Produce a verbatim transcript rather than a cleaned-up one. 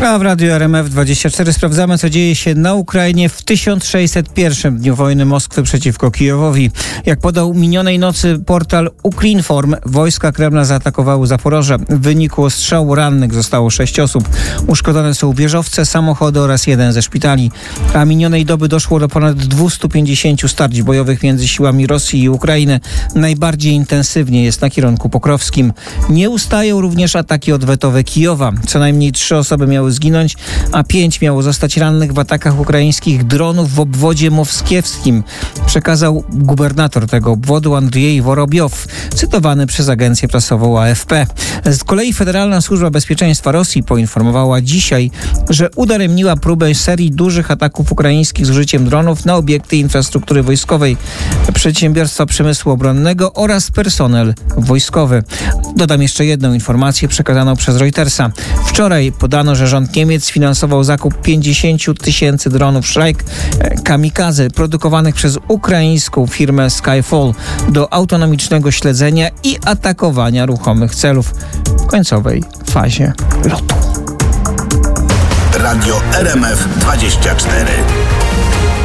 A w Radiu R M F dwadzieścia cztery sprawdzamy, co dzieje się na Ukrainie w tysiąc sześćset pierwszym dniu wojny Moskwy przeciwko Kijowowi. Jak podał minionej nocy portal Ukrinform, wojska Kremla zaatakowały Zaporoże. W wyniku ostrzału rannych zostało sześć osób. Uszkodzone są wieżowce, samochody oraz jeden ze szpitali. A minionej doby doszło do ponad dwieście pięćdziesiąt starć bojowych między siłami Rosji i Ukrainy. Najbardziej intensywnie jest na kierunku pokrowskim. Nie ustają również ataki odwetowe Kijowa. Co najmniej trzy osoby miały zginąć, a pięć miało zostać rannych w atakach ukraińskich dronów w obwodzie moskiewskim, przekazał gubernator tego obwodu Andrzej Worobjow, cytowany przez agencję prasową A F P. Z kolei Federalna Służba Bezpieczeństwa Rosji poinformowała dzisiaj, że udaremniła próbę serii dużych ataków ukraińskich z użyciem dronów na obiekty infrastruktury wojskowej, przedsiębiorstwa przemysłu obronnego oraz personel wojskowy. Dodam jeszcze jedną informację przekazaną przez Reutersa. Wczoraj podano, że rząd Niemiec sfinansował zakup pięćdziesiąt tysięcy dronów Strike kamikaze produkowanych przez ukraińską firmę Skyfall do autonomicznego śledzenia i atakowania ruchomych celów w końcowej fazie lotu. Radio R M F dwadzieścia cztery.